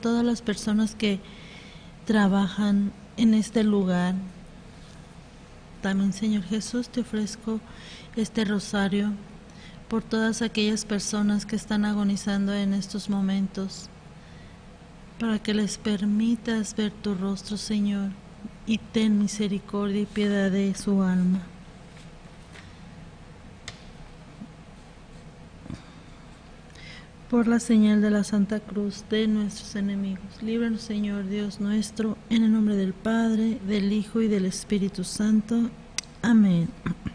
todas las personas que trabajan en este lugar. También, Señor Jesús, te ofrezco este rosario por todas aquellas personas que están agonizando en estos momentos, para que les permitas ver tu rostro, Señor, y ten misericordia y piedad de su alma. Por la señal de la Santa Cruz de nuestros enemigos, líbranos, Señor Dios nuestro, en el nombre del Padre, del Hijo y del Espíritu Santo. Amén.